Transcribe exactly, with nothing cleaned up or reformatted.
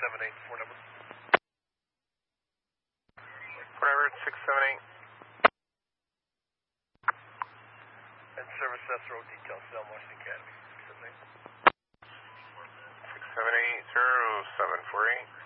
seven eight, four number. Whatever, six seven eight. And service S R O detail, South Washington Academy. six seven eight. six seven eight zero seven four eight.